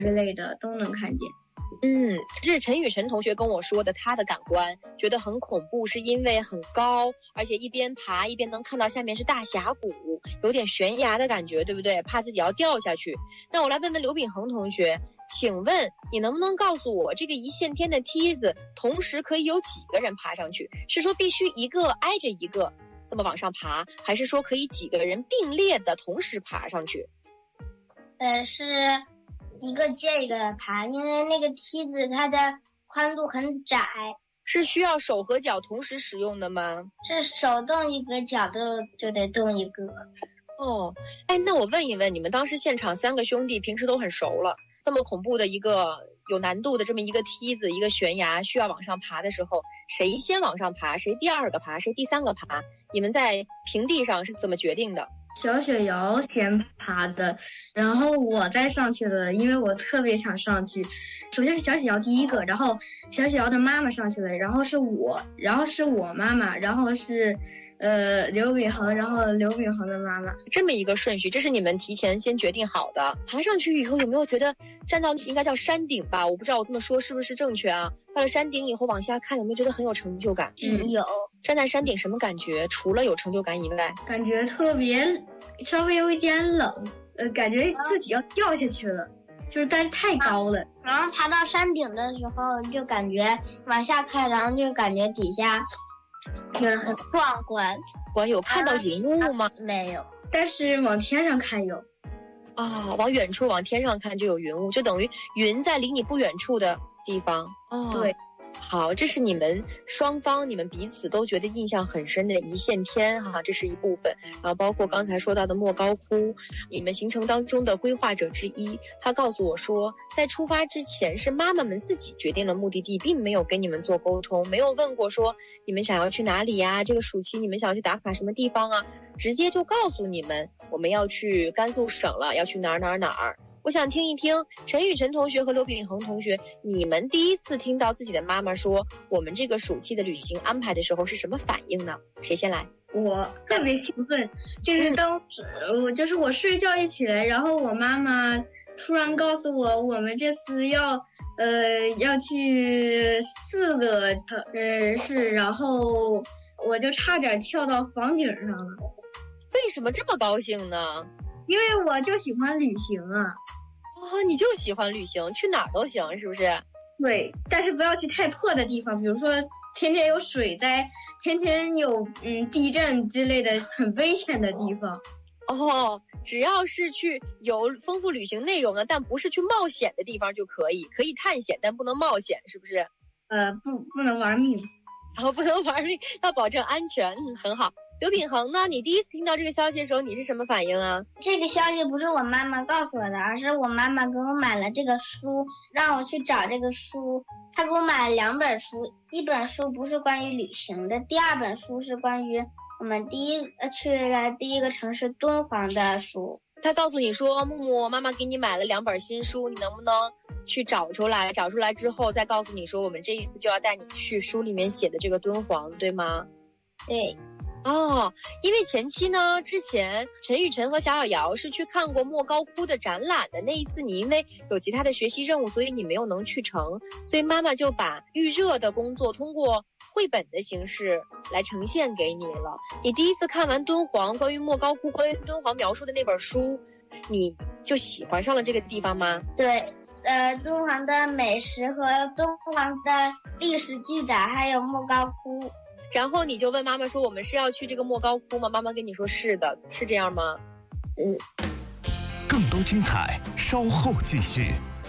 之类的都能看见。 这是陈雨辰同学跟我说的，他的感官觉得很恐怖，是因为很高，而且一边爬一边能看到下面是大峡谷，有点悬崖的感觉，对不对？怕自己要掉下去。那我来问问刘秉恒同学，请问你能不能告诉我，这个一线天的梯子同时可以有几个人爬上去？是说必须一个挨着一个这么往上爬，还是说可以几个人并列的同时爬上去？ 是一个接一个的爬，因为那个梯子它的宽度很窄。 是需要手和脚同时使用的吗？ 是手动一个，脚就得动一个。 那我问一问，你们当时现场3个兄弟平时都很熟了，这么恐怖的一个有难度的这么一个梯子，一个悬崖需要往上爬的时候，谁先往上爬，谁第2个爬，谁第3个爬？你们在平地上是怎么决定的？ 小雪瑶先爬的，然后我再上去了，因为我特别想上去。首先是小雪瑶第一个，然后小雪瑶的妈妈上去了，然后是我，然后是我妈妈，然后是刘秉恒，然后刘秉恒的妈妈， 这么一个顺序，这是你们提前先决定好的。爬上去以后有没有觉得站到应该叫山顶吧？我不知道我这么说是不是正确啊？到了山顶以后往下看，有没有觉得很有成就感？ 有。 站在山顶什么感觉？除了有成就感以外， 感觉特别稍微有一点冷，感觉自己要掉下去了，就是但是太高了。 然后爬到山顶的时候，就感觉往下看，然后就感觉底下就是很壮观。 我有看到云雾吗？ 没有， 但是往天上看有。 往远处往天上看就有云雾，就等于云在离你不远处的地方。 对。 好，这是你们双方你们彼此都觉得印象很深的一线天哈，这是一部分。然后包括刚才说到的莫高窟，你们行程当中的规划者之一，他告诉我说，在出发之前是妈妈们自己决定了目的地，并没有跟你们做沟通，没有问过说你们想要去哪里呀，这个暑期你们想要去打卡什么地方啊，直接就告诉你们我们要去甘肃省了，要去哪儿。我想听一听陈雨辰同学和刘秉恒同学，你们第一次听到自己的妈妈说我们这个暑期的旅行安排的时候是什么反应呢？谁先来？ 我特别兴奋，就是当时我睡觉一起来，然后我妈妈突然告诉我们这次要去4个城市，然后我就差点跳到房顶上了。 为什么这么高兴呢？ 因为我就喜欢旅行啊。 你就喜欢旅行，去哪儿都行，是不是？ 对，但是不要去太破的地方，比如说天天有水灾，天天有地震之类的很危险的地方。 只要是去有丰富旅行内容的，但不是去冒险的地方就可以探险，但不能冒险，是不是？ 不能玩命。 不能玩命，要保证安全。很好。刘秉恒呢？你第一次听到这个消息的时候，你是什么反应啊？ 这个消息不是我妈妈告诉我的，而是我妈妈给我买了这个书，让我去找这个书。她给我买了2本书，一本书不是关于旅行的，第2本书是关于我们去了第一个城市敦煌的书。 她告诉你说，木木，妈妈给你买了2本新书，你能不能去找出来？找出来之后再告诉你说，我们这一次就要带你去书里面写的这个敦煌，对吗？ 对。 因为前期呢，之前陈雨辰和小小瑶是去看过莫高窟的展览的，那一次你因为有其他的学习任务，所以你没有能去成，所以妈妈就把预热的工作通过绘本的形式来呈现给你了。你第一次看完敦煌关于莫高窟关于敦煌描述的那本书，你就喜欢上了这个地方吗？ 对，敦煌的美食和敦煌的历史记载，还有莫高窟。 然后你就问妈妈说，我们是要去这个莫高窟吗？妈妈跟你说是的，是这样吗？ 更多精彩稍后继续。